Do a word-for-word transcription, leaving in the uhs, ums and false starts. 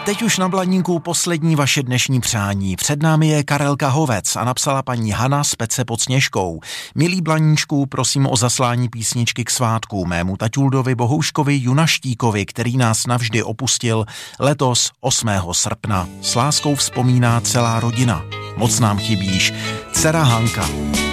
Teď už na Blaníku poslední vaše dnešní přání. Před námi je Karelka Hovec a napsala paní Hana z Pece pod Sněžkou. Milí Blaníčku, prosím o zaslání písničky k svátku mému taťuldovi Bohouškovi Junaštíkovi, který nás navždy opustil letos osmého srpna. S láskou vzpomíná celá rodina. Moc nám chybíš. Dcera Hanka.